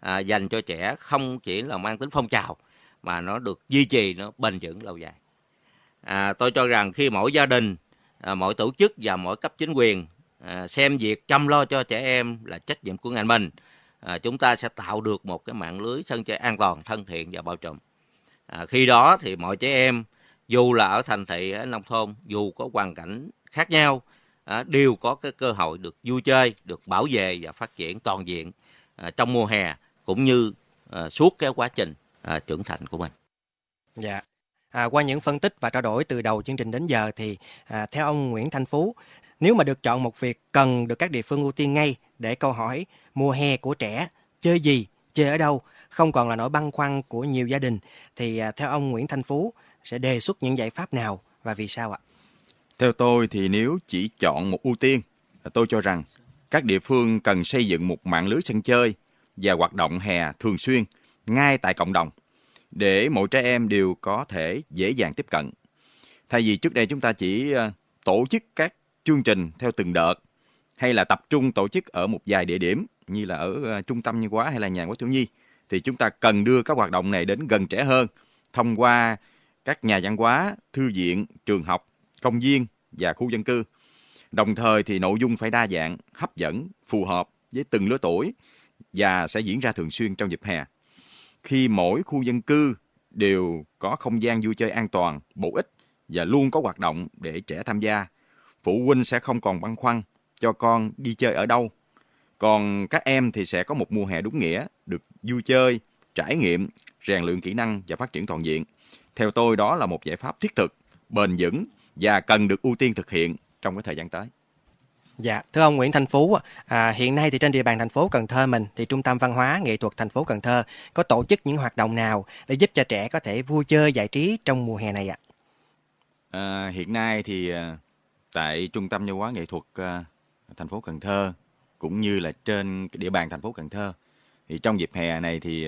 dành cho trẻ không chỉ là mang tính phong trào mà nó được duy trì, nó bền vững lâu dài. Tôi cho rằng khi mỗi gia đình, mỗi tổ chức và mỗi cấp chính quyền xem việc chăm lo cho trẻ em là trách nhiệm của ngành mình, chúng ta sẽ tạo được một cái mạng lưới sân chơi an toàn, thân thiện và bao trùm. Khi đó thì mọi trẻ em, dù là ở thành thị, ở nông thôn, dù có hoàn cảnh khác nhau, đều có cái cơ hội được vui chơi, được bảo vệ và phát triển toàn diện trong mùa hè cũng như suốt cái quá trình trưởng thành của mình. Dạ. Qua những phân tích và trao đổi từ đầu chương trình đến giờ thì theo ông Nguyễn Thanh Phú, nếu mà được chọn một việc cần được các địa phương ưu tiên ngay để câu hỏi mùa hè của trẻ chơi gì, chơi ở đâu không còn là nỗi băn khoăn của nhiều gia đình, thì theo ông Nguyễn Thanh Phú sẽ đề xuất những giải pháp nào và vì sao ạ? Theo tôi thì nếu chỉ chọn một ưu tiên, tôi cho rằng các địa phương cần xây dựng một mạng lưới sân chơi và hoạt động hè thường xuyên ngay tại cộng đồng để mỗi trẻ em đều có thể dễ dàng tiếp cận. Thay vì trước đây chúng ta chỉ tổ chức các chương trình theo từng đợt hay là tập trung tổ chức ở một vài địa điểm như là ở trung tâm văn hóa hay là nhà văn hóa thiếu nhi, thì chúng ta cần đưa các hoạt động này đến gần trẻ hơn thông qua các nhà văn hóa, thư viện, trường học, công viên và khu dân cư. Đồng thời thì nội dung phải đa dạng, hấp dẫn, phù hợp với từng lứa tuổi và sẽ diễn ra thường xuyên trong dịp hè. Khi mỗi khu dân cư đều có không gian vui chơi an toàn, bổ ích và luôn có hoạt động để trẻ tham gia, phụ huynh sẽ không còn băn khoăn cho con đi chơi ở đâu. Còn các em thì sẽ có một mùa hè đúng nghĩa, được vui chơi, trải nghiệm, rèn luyện kỹ năng và phát triển toàn diện. Theo tôi đó là một giải pháp thiết thực, bền vững và cần được ưu tiên thực hiện trong cái thời gian tới. Dạ, thưa ông Nguyễn Thanh Phú, hiện nay thì trên địa bàn thành phố Cần Thơ mình thì Trung tâm Văn hóa Nghệ thuật thành phố Cần Thơ có tổ chức những hoạt động nào để giúp cho trẻ có thể vui chơi giải trí trong mùa hè này ạ? Hiện nay thì tại Trung tâm Văn hóa Nghệ thuật thành phố Cần Thơ cũng như là trên địa bàn thành phố Cần Thơ thì trong dịp hè này thì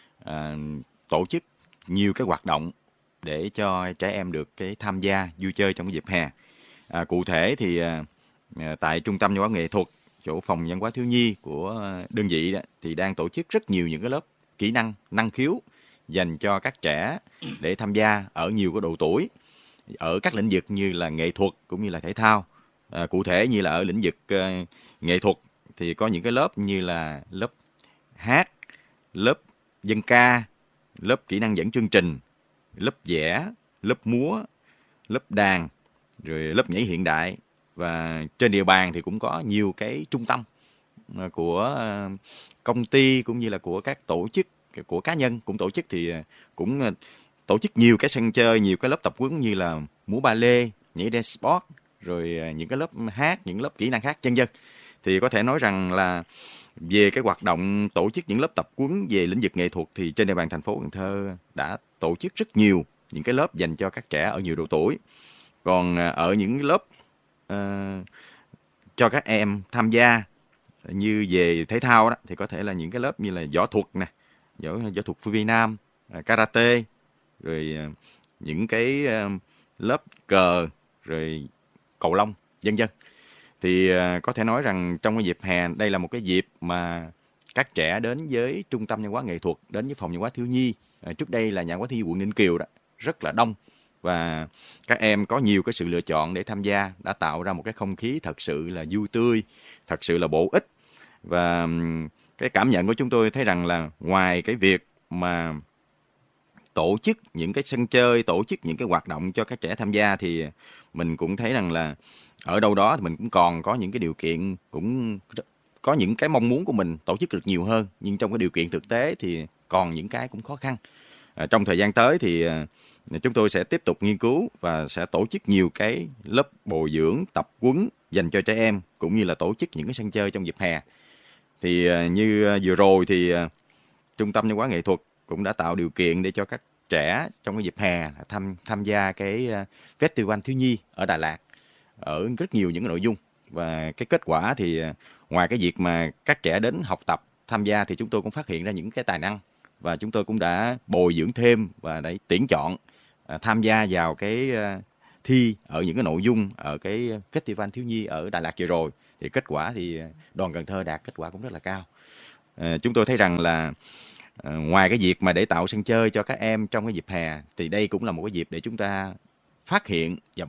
tổ chức nhiều cái hoạt động để cho trẻ em được cái tham gia vui chơi trong cái dịp hè. Cụ thể thì tại Trung tâm Văn hóa Nghệ thuật, chỗ phòng văn hóa thiếu nhi của đơn vị đó, thì đang tổ chức rất nhiều những cái lớp kỹ năng, năng khiếu dành cho các trẻ để tham gia ở nhiều cái độ tuổi, ở các lĩnh vực như là nghệ thuật cũng như là thể thao. Cụ thể như là ở lĩnh vực nghệ thuật thì có những cái lớp như là lớp hát, lớp dân ca, lớp kỹ năng dẫn chương trình, lớp vẽ, lớp múa, lớp đàn, rồi lớp nhảy hiện đại. Và trên địa bàn thì cũng có nhiều cái trung tâm của công ty cũng như là của các tổ chức, của cá nhân cũng tổ chức, thì cũng tổ chức nhiều cái sân chơi, nhiều cái lớp tập huấn như là múa ba lê, nhảy dance sport, rồi những cái lớp hát, những lớp kỹ năng khác vân vân. Thì có thể nói rằng là về cái hoạt động tổ chức những lớp tập huấn về lĩnh vực nghệ thuật thì trên địa bàn thành phố Cần Thơ đã tổ chức rất nhiều những cái lớp dành cho các trẻ ở nhiều độ tuổi. Còn ở những lớp cho các em tham gia như về thể thao đó thì có thể là những cái lớp như là võ thuật nè, võ thuật Việt Nam, karate, rồi những cái lớp cờ, rồi cầu lông vân vân. Thì có thể nói rằng trong cái dịp hè đây là một cái dịp mà các trẻ đến với Trung tâm Văn hóa Nghệ thuật, đến với phòng văn hóa thiếu nhi, trước đây là nhà văn hóa thiếu nhi quận Ninh Kiều đó, rất là đông, và các em có nhiều cái sự lựa chọn để tham gia, đã tạo ra một cái không khí thật sự là vui tươi, thật sự là bổ ích. Và cái cảm nhận của chúng tôi thấy rằng là ngoài cái việc mà tổ chức những cái sân chơi, tổ chức những cái hoạt động cho các trẻ tham gia, thì mình cũng thấy rằng là ở đâu đó thì mình cũng còn có những cái điều kiện, cũng có những cái mong muốn của mình tổ chức được nhiều hơn, nhưng trong cái điều kiện thực tế thì còn những cái cũng khó khăn. Trong thời gian tới thì chúng tôi sẽ tiếp tục nghiên cứu và sẽ tổ chức nhiều cái lớp bồi dưỡng, tập huấn dành cho trẻ em, cũng như là tổ chức những cái sân chơi trong dịp hè. Thì như vừa rồi thì Trung tâm Văn hóa Nghệ thuật cũng đã tạo điều kiện để cho các trẻ trong cái dịp hè tham gia cái festival thiếu nhi ở Đà Lạt ở rất nhiều những cái nội dung. Và cái kết quả thì ngoài cái việc mà các trẻ đến học tập tham gia thì chúng tôi cũng phát hiện ra những cái tài năng, và chúng tôi cũng đã bồi dưỡng thêm và để tuyển chọn tham gia vào cái thi ở những cái nội dung ở cái festival thiếu nhi ở Đà Lạt vừa rồi. Thì kết quả thì đoàn Cần Thơ đạt kết quả cũng rất là cao. chúng tôi thấy rằng là ngoài cái việc mà để tạo sân chơi cho các em trong cái dịp hè, thì đây cũng là một cái dịp để chúng ta phát hiện và